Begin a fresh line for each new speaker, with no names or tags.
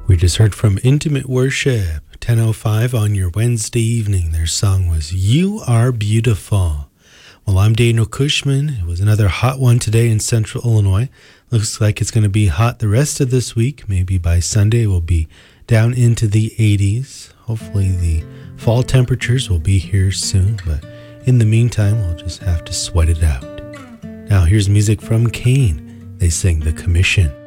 We just heard from Intimate Worship, 10:05 on your Wednesday evening. Their song was You Are Beautiful. Well, I'm Daniel Cushman. It was another hot one today in Central Illinois. Looks like it's going to be hot the rest of this week. Maybe by Sunday we'll be down into the 80s. Hopefully the fall temperatures will be here soon, but in the meantime, we'll just have to sweat it out. Now here's music from Kane. They sing The Commission.